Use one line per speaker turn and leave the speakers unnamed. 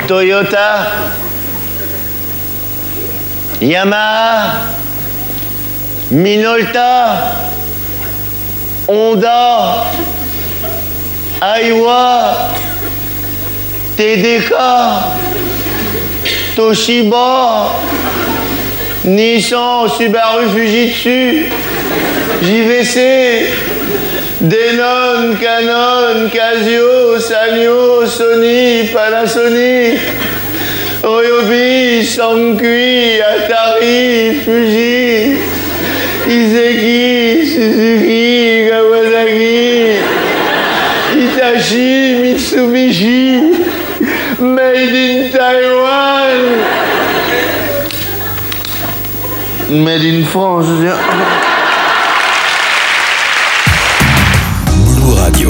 Toyota, Yamaha, Minolta, Honda, Aiwa, TDK, Toshiba, Nissan, Subaru, Fujitsu, JVC, Denon, Canon, Casio, Sanyo, Sony, Panasonic, Ryobi, Sankui, Atari, Fuji, Iseki, Suzuki, Kawasaki, Hitachi, Mitsubishi, Made in Taiwan, Made in France,